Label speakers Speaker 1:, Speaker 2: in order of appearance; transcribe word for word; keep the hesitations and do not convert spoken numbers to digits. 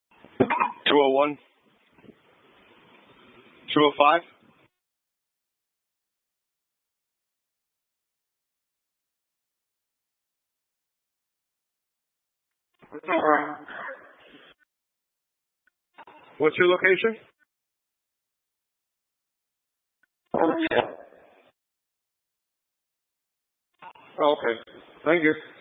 Speaker 1: two oh one. two oh five. What's your location? Oh, okay. Thank you.